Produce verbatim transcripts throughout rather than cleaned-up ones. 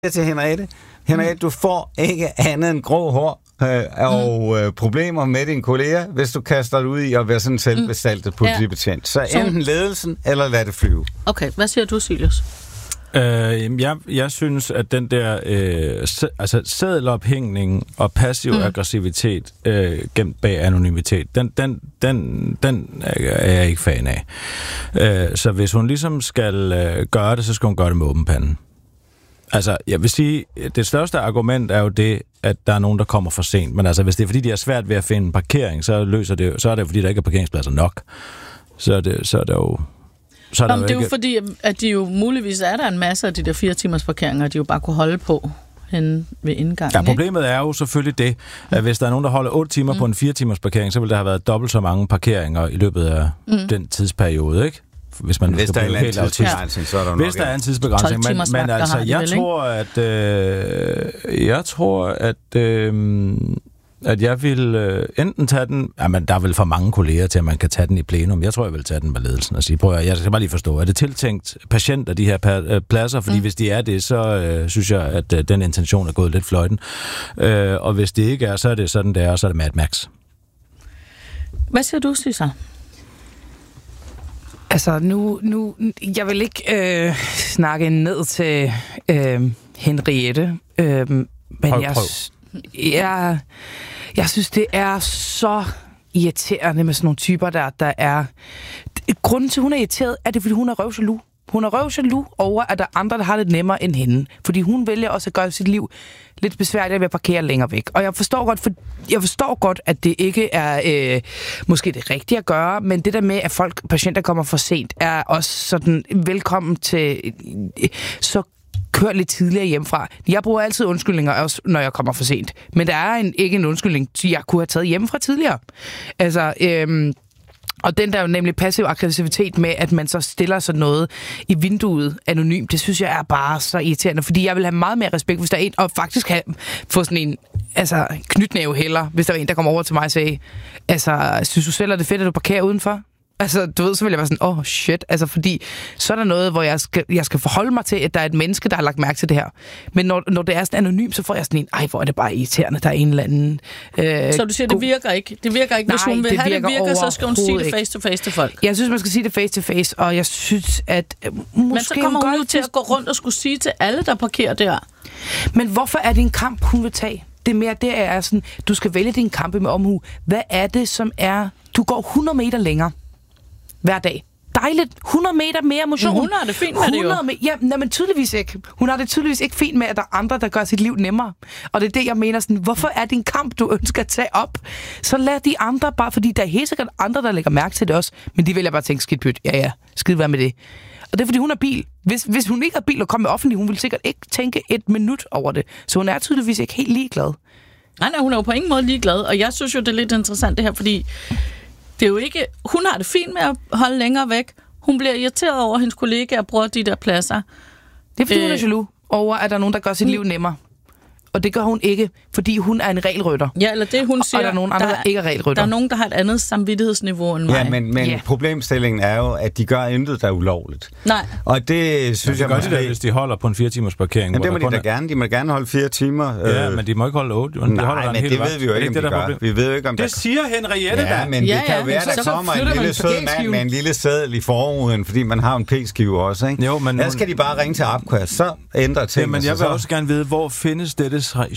til Henriette. Henriette, du får ikke andet end grå hår øh, og øh, problemer med dine kolleger, hvis du kaster dig ud i at være sådan en selvbestaltet politibetjent. Så enten ledelsen, eller lad det flyve. Okay, hvad siger du, Silius? Øh, jeg, jeg synes, at den der øh, sæ, altså sædelophængning og passiv mm. aggressivitet øh, gemt bag anonymitet, den, den, den, den er jeg ikke fan af. Øh, så hvis hun ligesom skal øh, gøre det, så skal hun gøre det med åben pande. Altså, jeg vil sige, det største argument er jo det, at der er nogen, der kommer for sent. Men altså, hvis det er fordi, de er svært ved at finde en parkering, så løser det, så er det fordi, der ikke er parkeringspladser nok. Så er det, så er det jo... Så er Jamen, der det er jo ikke... fordi, at de jo muligvis er der en masse af de der fire timers parkeringer, de jo bare kunne holde på henne ved indgangen. Ja, problemet er jo selvfølgelig det, at hvis der er nogen, der holder otte timer mm. på en fire timers parkering, så vil der have været dobbelt så mange parkeringer i løbet af mm. den tidsperiode, ikke? Hvis man hvis der er en tidsbegrænsning, så er der nok. Hvis der er en tidsbegrænsning, men, men altså, jeg vel, tror, at øh, jeg tror, at øh, at jeg vil øh, enten tage den, jamen der er vel for mange kolleger til, at man kan tage den i plenum. Jeg tror, jeg vil tage den med ledelsen og sige, prøv at, jeg skal bare lige forstå, er det tiltænkt patienter, de her pa- pladser? Fordi mm. hvis de er det, så øh, synes jeg, at øh, den intention er gået lidt fløjten. Øh, og hvis det ikke er, så er det sådan, det er, og så er det Mad Max. Hvad siger du, Sissa? Altså, nu, nu, jeg vil ikke øh, snakke ned til øh, Henriette, øh, men prøv, jeg, prøv. jeg, jeg synes, det er så irriterende med sådan nogle typer, der, der er... Grunden til, at hun er irriteret, er det, fordi hun er røvjaloux. Hun er røvjaloux over, at der er andre, der har det nemmere end hende. Fordi hun vælger også at gøre sit liv lidt besværligt ved at parkere længere væk. Og jeg forstår godt, for jeg forstår godt, at det ikke er øh, måske det rigtige at gøre, men det der med, at folk, patienter kommer for sent, er også sådan velkommen til øh, så kør lidt tidligere hjemmefra. Jeg bruger altid undskyldninger, også når jeg kommer for sent. Men der er en, ikke en undskyldning, jeg kunne have taget hjemmefra tidligere. Altså... Øh, Og den der jo nemlig passiv aggressivitet med, at man så stiller sådan noget i vinduet anonymt, det synes jeg er bare så irriterende, fordi jeg vil have meget mere respekt, hvis der er en, og faktisk have, få sådan en altså, knytnæve heller, hvis der er en, der kommer over til mig og siger, altså, synes du selv, at det er fedt, at du parkerer udenfor? Altså, du ved, så vil jeg være sådan, åh, oh, shit. Altså, fordi så er der noget, hvor jeg skal, jeg skal forholde mig til, at der er et menneske, der har lagt mærke til det her. Men når, når det er sådan anonymt, så får jeg sådan en, ej, hvor er det bare irriterende, der er en eller anden... Øh, så du siger, det virker ikke? Det virker ikke. Hvis Nej, hun vil det have virker det virker, så skal hun sige det ikke. face to face til folk. Jeg synes, man skal sige det face to face, og jeg synes, at... Øh, måske Men så kommer hun, hun jo til at gå rundt og skulle sige til alle, der parkerer der. Men hvorfor er det en kamp, hun vil tage? Det er mere, det er sådan, du skal vælge din kampe med omhu. Hvad er det, som er... Du går hundrede meter længere hver dag. Dejligt. hundrede meter mere motion. Men hun har det fint med det jo. Me- ja, nej, men tydeligvis ikke. Hun har det tydeligvis ikke fint med, at der er andre, der gør sit liv nemmere. Og det er det, jeg mener sådan, hvorfor er det en kamp, du ønsker at tage op? Så lad de andre bare, fordi der er helt sikkert andre, der lægger mærke til det også, men de vælger bare tænke, skidt pyt, ja ja, skid være med det. Og det er, fordi hun har bil. Hvis, hvis hun ikke har bil og kommer med offentlig, hun vil sikkert ikke tænke et minut over det. Så hun er tydeligvis ikke helt ligeglad. Nej, nej, hun er jo på ingen måde ligeglad, og jeg synes jo, det er lidt interessant det her, fordi det er jo ikke... Hun har det fint med at holde længere væk. Hun bliver irriteret over, at hendes kollegaer bruger de der pladser. Det er, fordi øh, hun er jaloux over, at der er nogen, der gør sit liv nemmere. Og det gør hun ikke, fordi hun er en regelrytter. Ja, eller det, hun siger... Og der er nogen andre, der, der ikke er regelrytter. Der er nogen, der har et andet samvittighedsniveau end mig. Ja, men, men yeah. problemstillingen er jo, at de gør intet, der er ulovligt. Nej. Og det synes ja, jeg... Gør måske... de der, hvis de holder på en fire timers parkering? Ja, det må de da er... gerne. De må gerne holde fire timer. Ja, øh... men de må ikke holde otte. De Nej, holder men det ved vi jo ikke, om de gør. Vi ved jo ikke, om det siger Henriette ja, der. men ja, det kan ja, jo være, der kommer en lille sød mand med en lille seddel i forruden, fordi man har en p-skive også, ikke? Jo, men... Her skal de bare ringe til Apquest, så ændrer tingene. Men jeg vil også gerne vide, hvor findes dette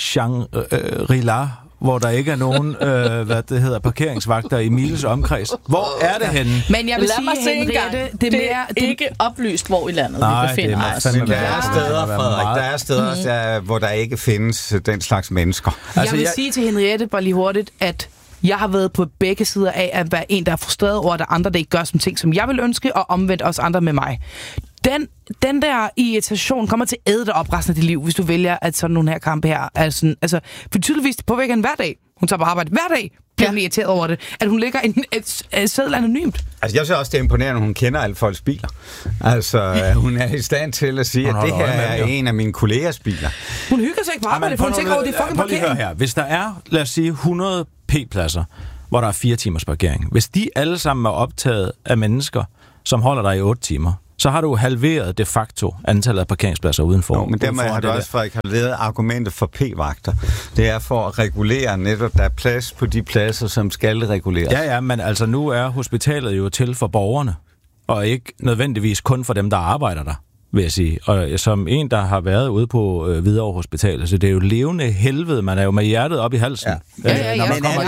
Shangri-La, hvor der ikke er nogen øh, hvad det hedder, parkeringsvagter i Miles omkreds. Hvor er det henne? Men jeg vil Lad sige, mig se en gang. Det, det, det er er ikke oplyst, hvor i landet Nej, vi befinder det er os. Men der er steder, Frederik, der er steder, mm. der, hvor der ikke findes den slags mennesker. Jeg altså, vil jeg... sige til Henriette, bare lige hurtigt, at jeg har været på begge sider af at være en, der er frustreret over, at der er andre, der ikke gør som ting, som jeg vil ønske, og omvendt også andre med mig. Den, den der irritation kommer til at æde dig op resten af dit liv, hvis du vælger, at sådan nogle her kampe her er sådan, altså, for tydeligvis påvirker hende hver dag. Hun tager på arbejde hver dag, bliver hun irriteret over det, at hun lægger en et, et seddel anonymt. Altså, jeg synes også, det er imponerende, at hun kender alle folks biler. Altså, hun er i stand til at sige, at det her er en af mine kollegers biler. Hun hygger sig ikke på arbejde, for hun tænker over, det er fucking parkering. Her. Hvis der er, lad os sige, hundrede p-pladser, hvor der er fire timers parkering, hvis de alle sammen er optaget af mennesker, som holder der i otte timer, så har du halveret de facto antallet af parkeringspladser udenfor. Jo, men dermed har du også, Frederik, har lavet argumentet for p-vagter. Det er for at regulere netop, der er plads på de pladser, som skal reguleres. Ja, ja, men altså nu er hospitalet jo til for borgerne, og ikke nødvendigvis kun for dem, der arbejder der, vil jeg sige. Og som en, der har været ude på øh, Hvidovre Hospital, så det er jo levende helvede. Man er jo med hjertet op i halsen. Ja, ja, ja. Når man kommer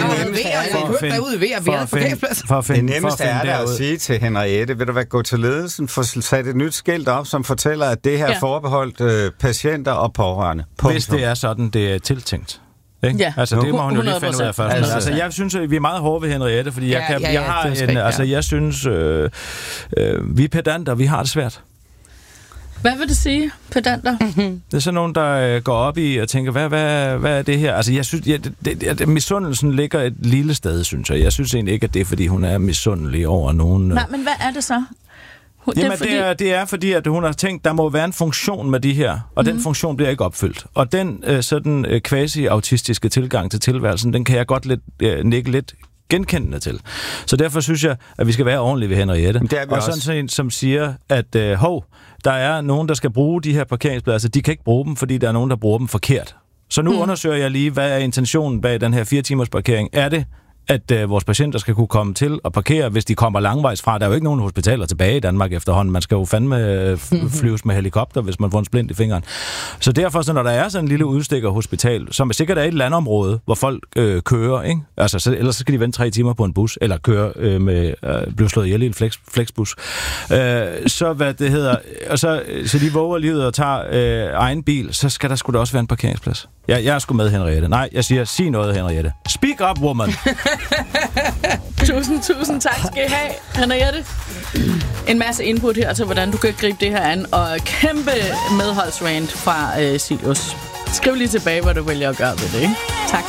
det nemmeste er der at sige til Henriette, vil du hvad, gå til ledelsen, få sat et nyt skilt op, som fortæller, at det her er ja. forbeholdt øh, patienter og pårørende. Punktum. Hvis det er sådan, det er tiltænkt. Ikke? Ja. Altså det må hun jo lige finde ud af først. Altså, altså jeg synes, at vi er meget hårde ved Henriette, fordi jeg, kan, ja, ja, ja, jeg har en, ja. altså jeg synes, øh, øh, vi er pedanter, vi har det svært. Hvad vil det sige, pedanter? Mm-hmm. Det er sådan nogen, der øh, går op i og tænker, hvad, hvad, hvad er det her? Altså, jeg synes, ja, det, det, det, misundelsen ligger et lille sted, synes jeg. Jeg synes egentlig ikke, at det er, fordi hun er misundelig over nogen. Nej, men hvad er det så? Hun, Jamen, det er, fordi... det, er, det er fordi, at hun har tænkt, der må være en funktion med de her, og mm-hmm. den funktion bliver ikke opfyldt. Og den øh, sådan øh, quasi-autistiske tilgang til tilværelsen, den kan jeg godt lidt, øh, nikke lidt genkendende til. Så derfor synes jeg, at vi skal være ordentlige ved Henriette. Og sådan sådan en, som siger, at øh, hov, der er nogen, der skal bruge de her parkeringspladser. De kan ikke bruge dem, fordi der er nogen, der bruger dem forkert. Så nu mm. undersøger jeg lige, hvad er intentionen bag den her fire timers parkering. Er det, at øh, vores patienter skal kunne komme til at parkere, hvis de kommer langvejs fra? Der er jo ikke nogen hospitaler tilbage i Danmark efterhånden. Man skal jo fandme øh, flyves med helikopter, hvis man får en splint i fingeren. Så derfor, så når der er sådan en lille udstikker hospital, som er sikkert er et landområde, hvor folk øh, kører, ikke? Altså, så, ellers så skal de vente tre timer på en bus, eller køre øh, med, øh, blive slået ihjel i en flex, flexbus. Øh, så hvad det hedder, og så, så de våger livet og tager øh, egen bil, så skal der sgu da også være en parkeringsplads. Ja, jeg er sgu med, Henriette. Nej, jeg siger, sig noget, Henriette. Speak up, woman! tusind, tusind tak skal I have, Henriette. En masse input her til, hvordan du kan gribe det her an, og kæmpe medholdsrand fra øh, Silius. Skriv lige tilbage, hvad du vælger at gøre ved det, ikke? Tak.